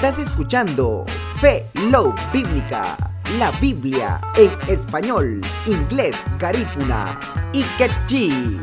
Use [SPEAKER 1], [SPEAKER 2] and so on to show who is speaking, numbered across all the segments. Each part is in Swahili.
[SPEAKER 1] Estás escuchando Fe Love Bíblica, la Biblia en español, inglés, garífuna y quechí.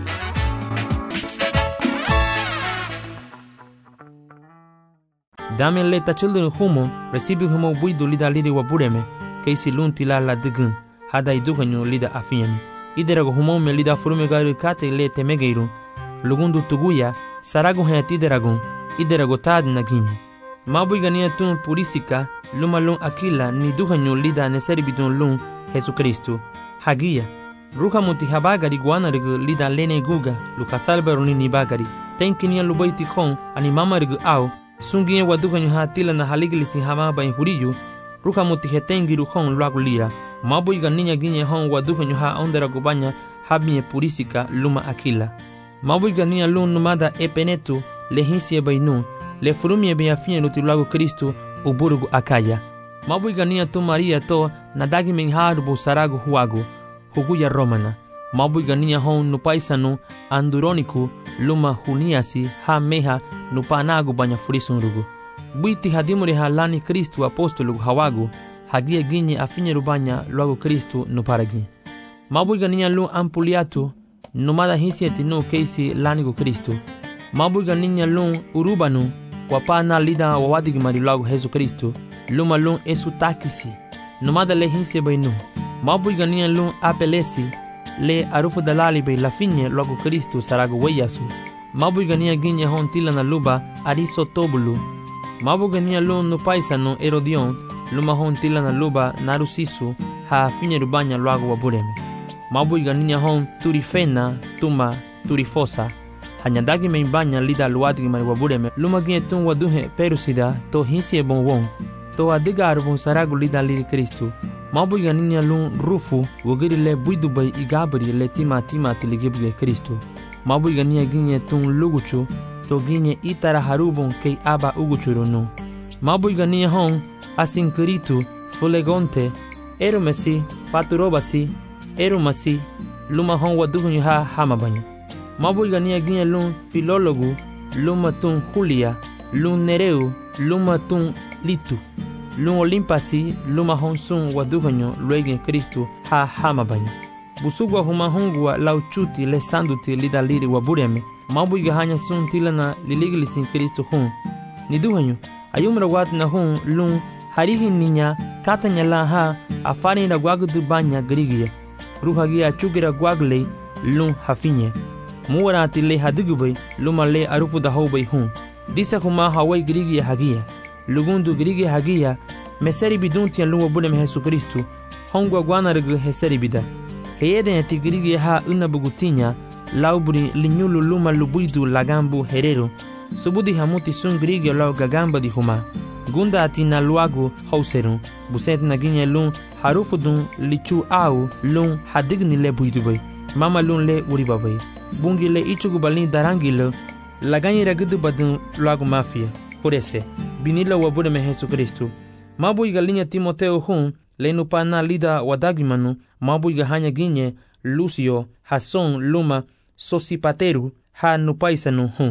[SPEAKER 2] Dame leta children humo, recibe humo buidu lida lidi wabureme, keisi lunti la digun, hada iduganyu lida afiemi. Iderago humo me lida furume gari kate le temegeiru, lugundu tuguya, sarago hayat iderago tad naginye. Mabui gania tun purisika, luma lun akila ni duganyu lida neseribidun lun Jesucristo. Hagia, ruha muti habagari guanarigu lida lene guga, lukasalbaru ni bagari. Tenkinia lubaiti kon, animamarigu au, sungiye waduganyu hatila na haligilisi hamaba in huriyu, ruha muti hetengiru kon luagu lira. Mabui ganinya ginye hon waduganyu ha onderago banya, habie purisika luma akila. Mabui ganinya lun numada epenetu, lehinsie bainu, le furumie be afine luti lago Kristo uburugu akaya. Mabui ganinya tu Maria to nadagi menharubu saragu huagu, huguya romana. Mabui ganinya hon nupaisanu anduroniku luma huniasi ha meha nupanagu banya furisunrugu. Buiti hadimuri ha lani Kristo apostolugu hawagu, hagia ginye afine rubanya lago Kristo nuparagi. Mabui ganinya lu ampuliatu, numada hisieti no keisi lanigu Kristo. Mabui ganinya lu urubanu, wapana lida wawadigi marilago Jesu Kristo, luma lun esu takisi, numada le hinse bainu. Mabui ganinya lun apelesi, le arufu dalali be la finye logo Kristo sarago weyasu. Mabui ganinya ginye hon tila na luba ariso tobulu. Mabui ganinya lun nupaisano Herodion, luma hon tila na luba narusisu, ha finye rubanya logo wabureme. Mabui ganinya hon turifena, tuma, turifosa, hanyadagi me banya lida luadigi mai wabureme luma ginye tun waduhe perusida to hinsie bonwon to adiga arbon saragu lida liri Kristo. Mabui ganinya lun rufu wogiri le buidu bai igabri le tima tiligibuge Kristo. Mabui ganinya ginye tun luguchu to ginye itara harubon kei aba uguchurunu. Mabui ganinya hon asinkiritu fulegonte erumesi paturobasi erumasi luma hon waduhu ha hamabanya. Mabui ganinya ginye lun filologu, luma tun Julia, lun Nereu, luma tun Litu, lun Olimpasi, luma honsun waduganyo luegen Kristo ha hamabanya. Busugwa huma hongwa lauchuti le sanduti lida liri wabureme, mabui gahanya sun tilana liligilisin Kristo hun. Niduganyo, ayumra wat na hun lun harihi ninya katanya la ha afari na gwagudu banya grigia, ruhagia chugira gwagle lun hafinye. Muwarati le hadigubai luma le arufu da haubai hun. Disa kuma hawai grigi hagia. Lugundu grigi hagia meseri biduntia luwa bulem Jesu Kristo. Hongwa guanarigu heseri bida. Heyeden eti grigi ha unabugutinya lauburi linyulu luma lubuidu lagambu herero. Subudi hamuti sun grigi lau gagamba di huma. Gunda ati na luagu hauserun. Buset na ginye lun harufu dun lichu au lun hadigni le buidubai. Mama lun le uribabai. Bungi le ichugu balini darangilo laganyi ragudu badun lagu mafia purese binila wabureme Jesu Kristo. Mabui galinya Timoteo hun le nupana lida wadagimanu. Mabui gahanya ginye Lucio Hason luma Sosipateru ha nupaisanu hun.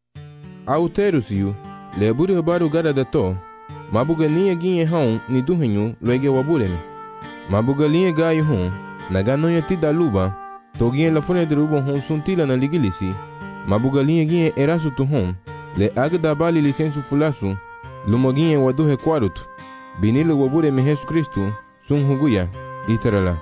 [SPEAKER 3] Auterusiu le buri baru gada dato. Mabu galinya ginye hun ni duhenyu luege wabureme. Mabu galinya gayu hun nagano yatida luba. Toginye la fune de rubon hon suntila na ligilisi. Mabugalinye ginye erasu tu hon. Le agda bali lisensu fulasu. Lumoginye waduhe kwarutu. Binile wabure me Jesu Kristu. Sun huguya. Itarala.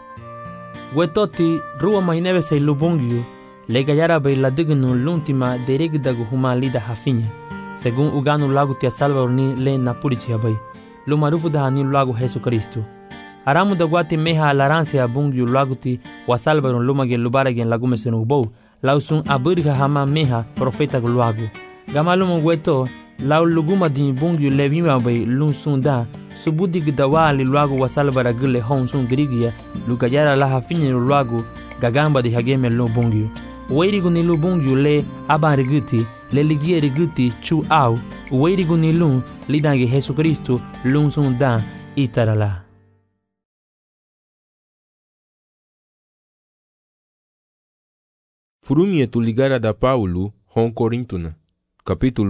[SPEAKER 2] Wetoti ruwa mahinebe se lubongyu. Le gayara be la dignu luntima deregdagu huma lida hafinya. Según uganu lagu tia salva ni le napurichi abai. Lumarufu da hani lagu Jesu Kristu. Aramu da guati meha alaranse abungyu laguti wasalvaron lumage lubaragen lagumesen ubou lausun abirga hama meha profeta guluagu. Gamalumo gueto lau luguma di bungyu levima bay lunsun da subudi gdawali luagu wasalvara gule honsun grigia lugayara la hafinye luagu gagamba di hageme lu bungyu. Uweirigu ni lu bungyu le abariguti le ligie riguti chu au uweirigu ni lun lidange Jesu Kristo lunsun da itarala.
[SPEAKER 3] Furumie tu ligara da Paulo, hon Corintuna. Capítulo